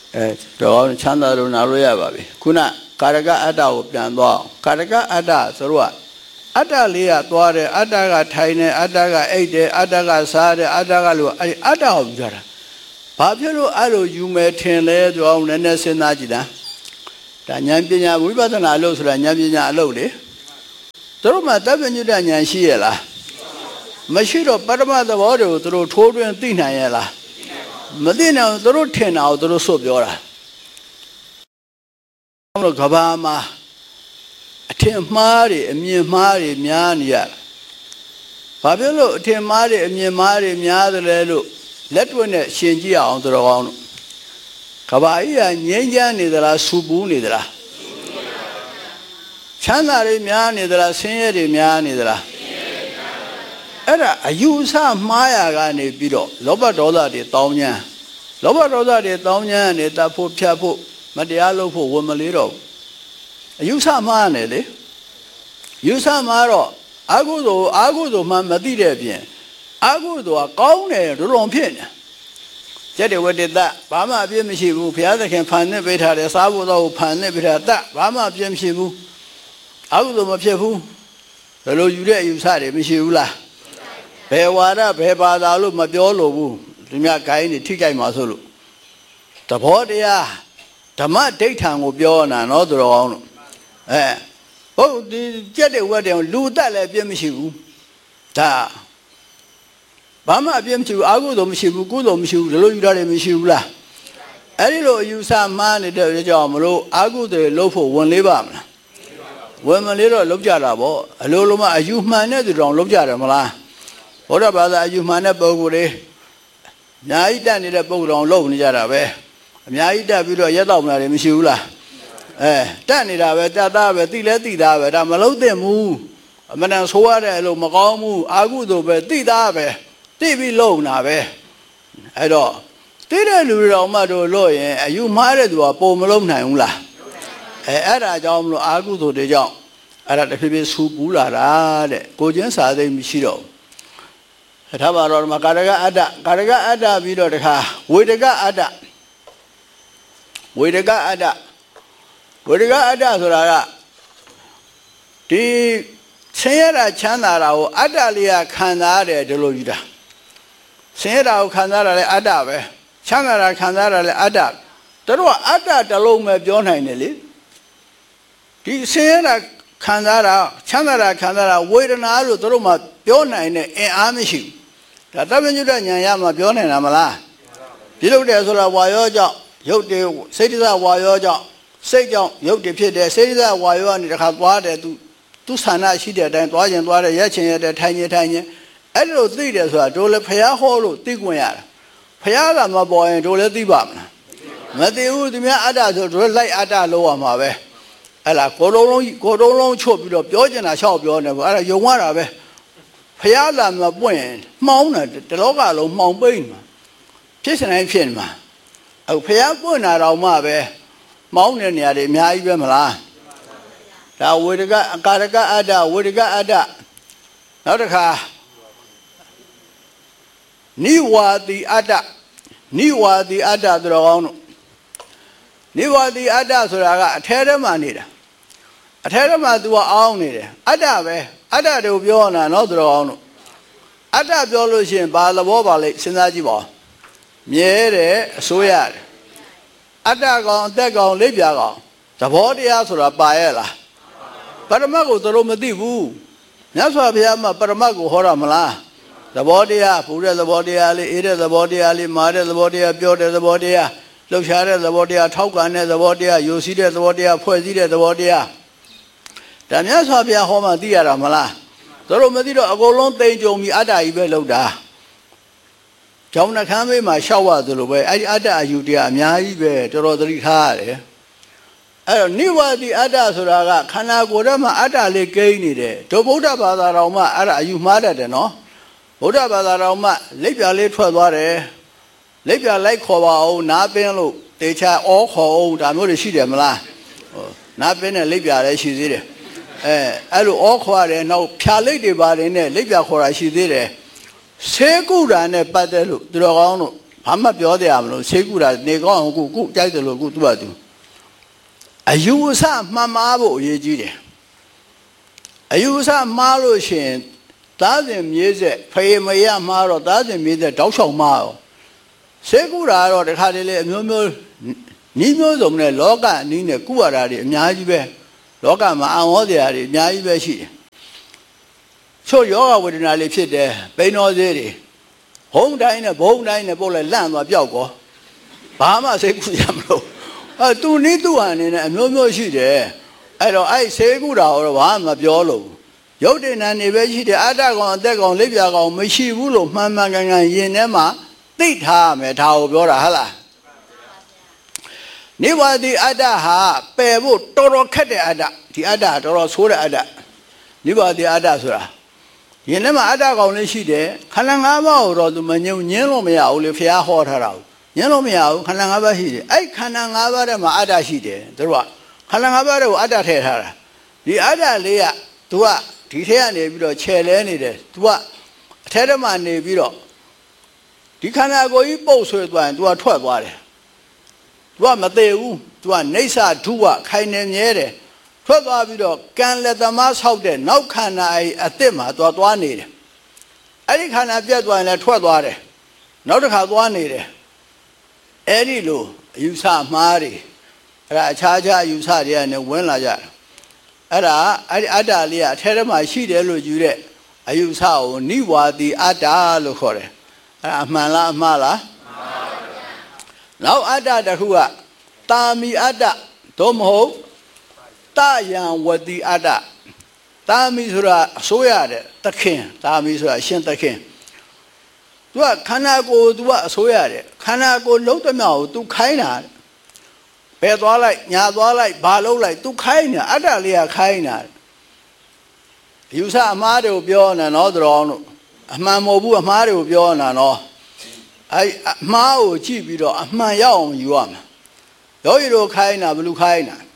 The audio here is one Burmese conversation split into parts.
တော့ချမ်းသာလို့နာလို့ရပါပြီခုနကာရကအတ္တကိုပြန်သွားကာရကအတ္တဆိုတော့အတ္တလေးကသွားတယ်အတ္တကထိုင်တယ်အတ္တကအိတ်တယ်အတ္တကစားတယ်အတ္တကလို့အဲ့အတ္တကိုပြောတာဘာဖြစ်လို့အဲ့လိုယူမယ်ထင်လဲဆိုအောင်နည်းနည်းစဉ်းစားကြည့်လားဒါဉာဏ်ပညာဝိပဿနာအလုပ်ဆိုတာဉာဏ်ပညာအလုပ်လေတို့မှတပ္ပညုတဉာဏ်ရှိရလားမရှိတော့ပရမသဘောတွေကိုတို့ထိုးတွင်းသိနိုင်ရလားမသိနိုင်ဘူးတို့ထင်တာကိုတို့စွတ်ပြောတာဘုရားကဘာမှာအထင်မှားတွေအမြင်မှားတွေများနေရဘာဖြစ်လို့အထင်မှားတွေအမြင်မှားတွေများတယ်လဲလို့လက်တွေ့နဲ့ရှင်းကြည့်အောင်တို့ကောင်းတို့ကဘာကြီးကငြိမ်းချမ်းနေသလားဆူပူးနေသလားချမ်းသာတွေများနေသလားဆင်းရဲတွေများနေသလားအဲ့ဒါအယူအဆမှားရကနေပြီးတော့လောဘဒေါသတွေတောင်းညမ်းလောဘဒေါသတွေတောင်းညမ်းနေတတ်ဖို့ဖြတ်ဖို့မတရားလုပ်ဖို့ဝန်မလေးတော့အယူဆမှားနေလေယူဆမှားတော့အာဟုသို့မှမသိတဲ့အပြင်အာဟုသို့ကကောင်းတယ်ရုံဖြစ်နေကျက်တဲ့ဝတ္တတဘာမှအပြည့်မရှိဘူးဘုရားသခင်ဖန်နေပေးထားတယ်စားဖို့တော့ဖန်နေပေးထားတဘာမှအပြည့်မရှိဘူးအာဟုသို့မဖြစ်ဘူးဘယ်လိုယူတဲ့အယူဆတွေမရှိဘူးလားဘယ်ဝါဒဘယ်ဘာသာလို့မပြောလို့ဘူးဒီမြတ်ဂိုင်းတွေထိကြိုက်မှာဆိုလို့သဘောတရားဓမ္မဒိဋ္ဌံကိုပြောနာနော်သူတော်ကောင်းလို့ဟုတ်ဒီကြက်တဲ့ဝတ်တယ်လူတက်လည်းပြည့်မရှိဘူးဒါဘာမှအပြည့်မရှိဘူးအာဟုသို့မရှိဘူးကုသို့မရှိဘူးဒီလိုယူတာတွေမရှိဘူးလားအဲ့ဒီလိုအယူဆမှားနေတဲ့ကြောင့်မလို့အာဟုသို့လို့ဖို့ဝင်လေးပါမလားဝင်မလေးတော့လုံးကြတာပေါ့အလိုလိုမှအယူမှန်တဲ့သူတော်လုံးကြတယ်မလားဘုရားဘာသာအယူမှန်တဲ့ပုဂ္ဂိုလ်တွေအများကြီးတက်နေတဲ့ပုဂ္ဂိုလ်တော်လုံးနေကြတာပဲအများကြီးတက်ပြီးတော့ရက်တော့မလားတွေမရှိဘူးလားတက်နေတာပဲတက်သားပဲသိလဲသိသားပဲဒါမလုံးသင့်ဘူးအမှန်တန်ဆိုရတဲ့အလိုမကောင်းဘူးအာဟုသို့ပဲသိသားပဲသိပြီးလုံးတာပဲအဲ့တော့သိတဲ့လူတွေတော်မှတို့လို့ရင်အယူမှားတဲ့သူကပုံမလုံးနိုင်ဘူးလားအဲ့ဒါကြောင့်မလို့အာဟုသို့တွေကြောင့်အဲ့ဒါတဖြည်းဖြည်းဆူပူလာတာတဲ့ကိုချင်းစာသိမရှိတော့ဘူးထားပါတော့ဒီမှာကာရကအတ္တပြီးတော့တခါဝေဒကအတ္တဆိုတာကဒီဆင်းရဲတာချမ်းသာတာကိုအတ္တလေးကခံစားရတယ်ဒီလိုယူတာဆင်းရဲတာကိုခံစားရတဲ့အတ္တပဲချမ်းသာတာခံစားရတဲ့အတ္တတို့ကအတ္တတစ်လုံးပဲပြောနိုင်တယ်လေဒီဆင်းရဲတာခံစားတာချမ်းသာတာခံစားတာဝေဒနာလို့တို့မှပြောနိုင်တဲ့အင်အားမရှိဘူးဒါတပ္ပညုတဉာဏ်ရမှပြောနိုင်တာမလားပြုလုပ်တယ်ဆိုတာဝါရောကြောင့်ရုပ်တွေစိတ်တဝါရောကြောင့်စိတ်ကြောင့်ရုပ်တွေဖြစ်တယ်စိတ်တဝါရောကနေတခါသွားတယ်သူဆန္ဒရှိတဲ့အတိုင်းသွားခြင်းသွားတယ်ရက်ခြင်းရက်တယ်ထိုင်ခြင်းအဲ့လိုသိတယ်ဆိုတာတို့လည်းဖျားဟောလို့သိခွင့်ရတာဖျားကမပေါ်ရင်တို့လည်းသိပါမလားမသိဘူးသူများအတ္တဆိုတို့လိုက်အတ္တလို့ရမှာပဲအဲ့လားကိုယ်လုံးချွတ်ပြီးတော့ပြောကျင်တာလျှောက်ပြောနေဘူးအဲ့ဒါယုံရတာပဲဖျားလာမပွင့်မှောင်းတယ်တလောကလုံးမှောင်ပိတ်မှာဖြစ်စတိုင်းဖြစ်နေမှာအခုဖျားပွင့်တာတော့မှပဲမောင်းတဲ့နေရာတွေအများကြီးပဲမလားဒါဝေဒကကာရကအတ္တဝေဒကအတ္တနောက်တစ်ခါနိဝါတိအတ္တသူတော်ကောင်းတို့နိဝါတိအတ္တဆိုတာကအထဲထဲမှာနေတာအထဲထဲမှာ तू အောင်းနေတယ်အတ္တပဲအတ္တတို့ပြောနေတာနော်သူတော်ကောင်းတို့အတ္တပြောလို့ရှိရင်ဘာသဘောပါလဲစဉ်းစားကြည့်ပါမြဲတယ်အစိုးရတယ်အတ္တကောင်အသက်ကောင်လက်ပြကောင်သဘောတရားဆိုတာပါရဲ့လားပရမတ်ကိုတို့မသိဘူးမြတ်စွာဘုရားမှာပရမတ်ကိုဟောတာမလားသဘောတရားပူတဲ့သဘောတရားလေးအေးတဲ့သဘောတရားလေးမာတဲ့သဘောတရားပြောတဲ့သဘောတရားလှုပ်ရှားတဲ့သဘောတရားထောက်ကန်တဲ့သဘောတရားယိုစီးတဲ့သဘောတရားဖွဲ့စည်းတဲ့သဘောတရားဒါမြတ်စွာဘုရားဟောမှသိရတာမလားတို့မသိတော့အကုန်လုံးသိမ့်ကြုံပြီးအတ္တကြီးပဲလောက်တာကျောင်းနှခမ်းမေးမှာရှောက်ရသလိုပဲအဲ့ဒီအတ္တအယူတရားအများကြီးပဲတော်တော်သတိထားရတယ်အဲ့တော့နိဝါတိအတ္တဆိုတာကခန္ဓာကိုယ်ထဲမှာအတ္တလေးကိန်းနေတယ်တို့ဗုဒ္ဓဘာသာတော်မှအဲ့ဒါအယူမှားတတ်တယ်နော်ဗုဒ္ဓဘာသာတော်မှလက်ပြလေးထွက်သွားတယ်လက်ပြလိုက်ခေါ်ပါအောင်နားပင်းလို့တေချာဩခေါ်အောင်ဒါမျိုးတွေရှိတယ်မလားနားပင်းနဲ့လက်ပြလည်းရှိသေးတယ်အဲ့လိုဩခေါ်ရတယ်နောက်ဖြာလိတ်တွေပါတယ်နဲ့လက်ပြခေါ်တာရှိသေးတယ်ဆေးကုတာနဲ့ပတ်သက်လို့သူတော်ကောင်းတို့ဘာမှပြောတယ်မလို့ဆေးကူတာနေကောင်းအောင်ကုကြိုက်တယ်လို့ကုသူ့ဘာသူအယူအဆမှန်မှားဖို့အရေးကြီးတယ်အယူအဆမှားလို့ရှိရင်သားစဉ်မြေးဆက်ဖေမရမှားတော့သားစဉ်မြေးဆက်တောက်ချောင်မှားရောဆေးကူတာကတော့တခါတလေအမျိုးမျိုးနီးမျိုးစုံနဲ့လောကအနည်းနဲ့ကုရတာတွေအများကြီးပဲလောကမှာအံ့ဩစရာတွေအများကြီးပဲရှိတယ်ချို့ယောဂဝေဒနာလေးဖြစ်တယ်ပိန်တော်သေးတွေဟုံးတိုင်းနဲ့ဘုံတိုင်းနဲ့ပို့လိုက်လန့်သွားပျောက်ကောဘာမှဆေးကုရမလို့သူနီးသူ့ဟာနေနဲ့အမျိုးမျိုးရှိတယ်အဲ့တော့အဲ့ဆေးကုတာတော့ဘာမှမပြောလို့ရုပ်တည်နာနေပဲရှိတယ်အတ္တကောင်အသက်ကောင်လက်ပြကောင်မရှိဘူးလို့မှန်မှန်ကန်ကန်ယင်ထဲမှာသိထားမယ်ဒါကိုပြောတာဟုတ်လားနိဗ္ဗာန်အတ္တဟာပယ်ဖို့တော်တော်ခက်တဲ့အတ္တဒီအတ္တတော်တော်ဆိုးတဲ့အတ္တနိဗ္ဗာန်အတ္တဆိုတာယင်ထဲမှာအတ္တကောင်လေးရှိတယ်ခန္ဓာ၅ပါးကိုတော့သူမငြင်းလို့မရဘူးလေဘုရားဟောထားတာငြင်းလို့မရဘူးခန္ဓာ၅ပါးရှိတယ်အဲ့ခန္ဓာ၅ပါးထဲမှာအတ္တရှိတယ်သူတို့ကခန္ဓာ၅ပါးတွေကိုအတ္တထည့်ထားတာဒီအတ္တလေးကသူကဒီထဲကနေပြီးတော့ခြယ်လဲနေတယ်သူကအထဲထဲမှာနေပြီးတော့ဒီခန္ဓာကိုယ်ကြီးပုတ်ဆွဲသွားရင်သူကထွက်သွားတယ်သူကမသေးဘူးသူကနေဆာဓုဝခိုင်နေမြဲတယ်ထွက်သွားပြီးတော့ကံလက်သမားဆောက်တဲ့နောက်ခန္ဓာအစ်စ်မှာသွားနေတယ်အဲ့ဒီခန္ဓာပြတ်သွားရင်လည်းထွက်သွားတယ်နောက်တစ်ခါသွားနေတယ်အဲ့ဒီလိုအယူဆမှားတွေအဲ့ဒါအခြားအယူဆတွေကနေဝင်လာကြတယ်အဲ့ဒါအဲ့ဒီအတ္တလေးကအထဲထဲမှာရှိတယ်လို့ယူတဲ့အယူဆကိုနိဝါတိအတ္တလို့ခေါ်တယ်အဲ့ဒါအမှန်လားအမှားလားမှန်ပါဗျာနောက်အတ္တတစ်ခုကတာမီအတ္တသို့မဟုတ်တယံဝတိအတ္တတာမီဆိုတာအစိုးရတဲ့သခင်တာမီဆိုတာအရှင်သခင်သူကခန္ဓာကိုယ်သူကအစိုးရတယ်ခန္ဓာကိုယ်လုံးသမျှကိုသူခိုင်းတာဘယ်သွားလိုက်ညာသွားလိုက်ဘာလုပ်လိုက်သူခိုင်းနေတာအတ္တလေးကခိုင်းတာယူဆအမှားတွေကိုပြောနေနော်တော်အောင်လို့အမှန်မဟုတ်ဘူးအမှားတွေကိုပြောနေတာနော်အဲ့အမှားကိုကြည့်ပြီးတော့အမှန်ရောက်အောင်ယူရမှာယောဂီတို့ခိုင်းတာဘယ်လိုခိုင်းတာ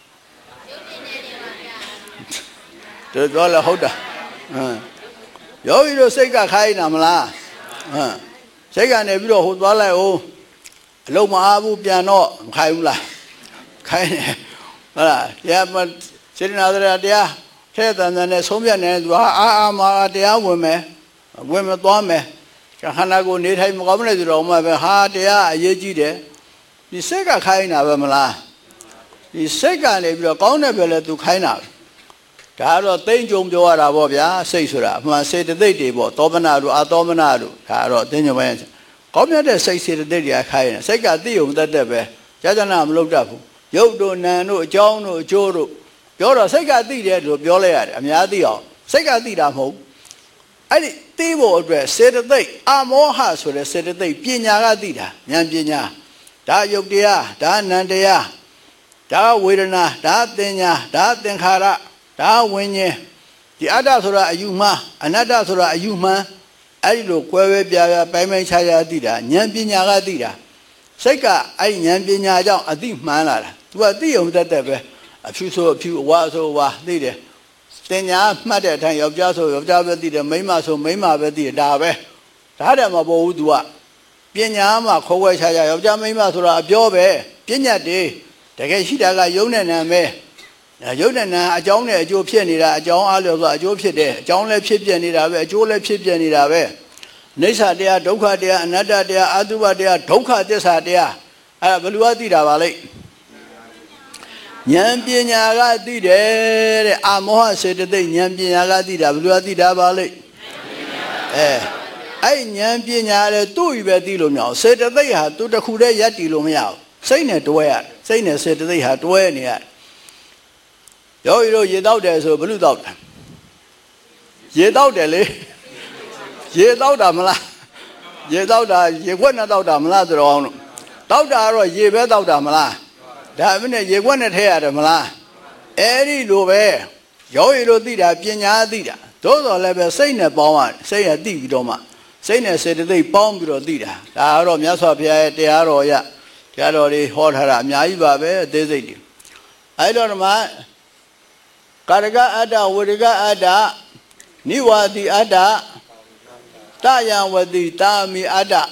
တို့ပြောလဲဟုတ်တာယောဂီတို့စိတ်ကခိုင်းတာမလားစိတ်ကနေပြီးတော့ဟိုသွားလိုက်အောင်အလုံးမအားဘူးပြန်တော့မခိုင်းဘူးလားခိုင်းတယ်ဟုတ်လားတရားစေတနာတရားထဲတန်တန်နဲ့ဆုံးဖြတ်နေသူဟာအာမာတရားဝင်မယ်သွားမယ်ခန္ဓာကိုယ်နေထိုင်မကောင်းတဲ့သူတော်မှပဲဟာတရားအရေးကြီးတယ်ဒီစိတ်ကခိုင်းတာပဲမလားဒီစိတ်ကနေပြီးတော့ကောင်းတဲ့ပဲလေသူခိုင်းတာဒါကတော့သိမ့်ကြုံပြောရတာပေါ့ဗျာစိတ်ဆိုတာအမှန်စေတသိက်တွေပေါ့သောမနာတို့အသောမနာတို့ဒါကတော့သိမ့်ကြုံပဲကောင်းမြတ်တဲ့စိတ်စေတသိက်တွေကခိုင်းတယ်စိတ်ကသိုံတတ်တဲ့ပဲကြာကြာနာမလုပ်တတ်ဘူးရုပ်တို့နာမ်တို့အကြောင်းတို့အကျိုးတို့ပြောတော့စိတ်ကသိတယ်လို့ပြောလိုက်ရတယ်အများသိအောင်စိတ်ကသိတာမဟုတ်အဲ့ဒီသိဖို့အတွက်စေတသိက်အမောဟဆိုတဲ့စေတသိက်ပညာကသိတာဉာဏ်ပညာဒါယုတ်တရားဒါနံတရားဒါဝေဒနာဒါသင်ညာဒါသင်္ခါရဒါဝိညာဉ်ဒီအတ္တဆိုတာအယူမှားအနတ္တဆိုတာအယူမှန်အဲ့ဒီလိုကွဲပြားပိုင်းခြားသိတာဉာဏ်ပညာကသိတာစိတ်ကအဲ့ဒီဉာဏ်ပညာကြောင့်အသိမှန်လာတာသူကသိုံတတ်တဲ့ပဲအဖြူဆိုအဖြူအဝါဆိုဝါသိတယ်တင်ညာမှတ်တဲ့အတိုင်းယောက်ျားဆိုယောက်ျားပဲသိတယ်မိန်းမဆိုမိန်းမပဲသိတယ်ဒါပဲဒါတည်းမပေါ်ဘူးသူကပညာမှာခေါ်ဝဲခြားယောက်ျားမိန်းမဆိုတာအပြောပဲပညာတည်းတကယ်ရှိတာကယုံနဲ့နာပဲယုံနဲ့နာအကြောင်းနဲ့အကျိုးဖြစ်နေတာအကြောင်းအားလျော်စွာအကျိုးဖြစ်တယ်အကြောင်းလည်းဖြစ်ပြနေတာပဲအကျိုးလည်းဖြစ်ပြနေတာပဲနိစ္စတရားဒုက္ခတရားအနတ္တတရားအတုပတရားဒုက္ခသစ္စာတရားအဲ့ဒါဘယ်လိုသိတာပါလဲဉာဏ်ပညာကသိတယ်တဲ့အာမောဟစေတသိက်ဉာဏ်ပညာကသိတာဘယ်လိုသိတာပါလဲအဲ့ဉာဏ်ပညာလည်းသူ့ဤပဲသိလို့မရအောင်စေတသိက်ဟာသူတစ်ခုတည်းရပ်တည်လို့မရအောင်စိတ်နဲ့တွဲရတယ်စိတ်နဲ့စေတသိက်ဟာတွဲနေရတယ်ယောဂီတို့ရေတောက်တယ်ဆိုဘယ်လိုတောက်တာရေတောက်တယ်လေရေတောက်တာမလားရေတောက်တာရေခွက်နဲ့တောက်တာမလားဆိုတော့အောင်လို့တောက်တာကတော့ရေပဲတောက်တာမလားဒါမနဲ့ရေခွက်နဲ့ထည့်ရတယ်မလားအဲ့ဒီလိုပဲယောဂီတို့သိတာပညာသိတာသို့တော်လည်းပဲစိတ်နဲ့ပေါင်းရစိတ်ရသိပြီးတော့မှစိတ်နဲ့စေတသိက်ပေါင်းပြီးတော့သိတာဒါကတော့မြတ်စွာဘုရားရဲ့တရားတော်ရတရားတော်တွေဟောထားတာအများကြီးပါပဲအသေးစိတ်တွေအဲ့တော့ဒီမှာကာရကအတ္တဝေရကအတ္တနိဝါတိအတ္တတယံဝတိတာမိအတ္တ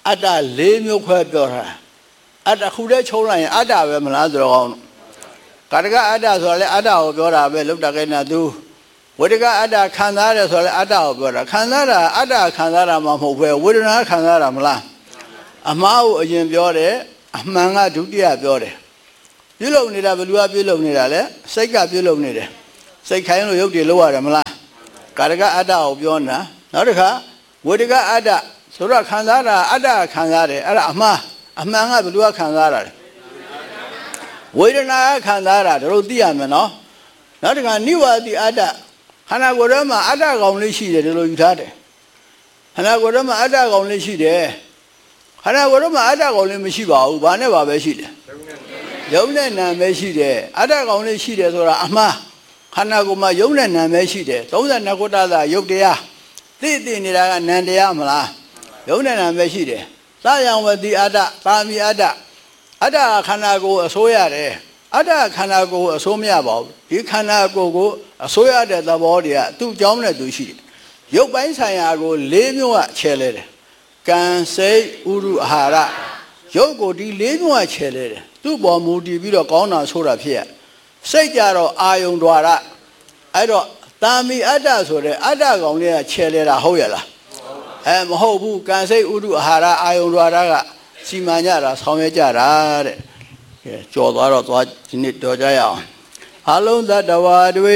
အတ္တ၄မျိုးခွဲပြောတာအတ္တခုတည်းချုံလိုက်ရင်အတ္တပဲမလားဆိုတော့ကာရကအတ္တဆိုတော့လေအတ္တကိုပြောတာပဲလုတ်တကိနာသူဝေဒကအတ္တခံစားရတယ်ဆိုတော့လေအတ္တကိုပြောတာခံစားတာအတ္တခံစားတာမှမဟုတ်ပဲဝေဒနာခံစားတာမလားအမှားကိုအရင်ပြောတယ်အမှန်ကဒုတိယပြောတယ်ပြုလုပ်နေတာဘယ်သူကပြုလုပ်နေတာလဲစိတ်ကပြုလုပ်နေတယ်စိတ်ခိုင်းလို့ရုပ်တည်လို့ရတယ်မလားကာရကအတ္တကိုပြောနေတာနောက်တစ်ခါဝေဒကအတ္တဆိုတော့ခံစားတာအတ္တခံစားတယ်အဲ့ဒါအမှန်ကဘယ်သူကခံစားတာလဲဝေဒနာကခံစားတာတို့သိရမယ်နော်နောက်တစ်ခါနိဝါတိအတ္တခန္ဓာကိုယ်ထဲမှာအတ္တကောင်လေးရှိတယ်ဒီလိုယူထားတယ်ခန္ဓာကိုယ်ထဲမှာအတ္တကောင်လေးရှိတယ်ခန္ဓာကိုယ်ထဲမှာအတ္တကောင်လေးမရှိပါဘူးဘာနဲ့ပါပဲရှိတယ်ယုံနဲ့နာပဲရှိတယ်အတ္တကောင်လေးရှိတယ်ဆိုတာအမှားခန္ဓာကိုယ်မှာယုံနဲ့နာပဲရှိတယ်32ခုတ္တသာယုတ်တရားသိနေတာကနံတရားမလားယုံနဲ့နာပဲရှိတယ်သာယံဝတိအတ္တပါမီအတ္တအတ္တခန္ဓာကိုယ်အစိုးရတယ်အတ္တခန္ဓာကိုယ်အစိုးမရပါဘူးဒီခန္ဓာကိုယ်ကိုအစိုးရတဲ့သဘောတွေကသူ့ကြောင်းနဲ့သူရှိတယ်ရုပ်ပိုင်းဆိုင်ရာကို၄မျိုးကခြယ်လဲတယ်ကံစိတ်ဥရုအာဟာရရုပ်ကိုဒီ၄မျိုးကခြယ်လဲတယ်သူ့ပေါ်မူတည်ပြီးတော့ကောင်းတာဆိုတာဖြစ်ရစိတ်ကြတော့အာယုံ द्वार အဲ့တော့တာမီအတ္တဆိုတဲ့အတ္တကောင်လေးကခြယ်လဲတာဟုတ်ရလားမဟုတ်ဘူးကံစိတ်ဥရုအာဟာရအာယုံ द्वार ကစီမံကြတာဆောင်ရွက်ကြတာတဲ့ကြော်သွားတော့သွားဒီနေ့တော်ကြရအောင်အလုံးသတ္တဝါတွေ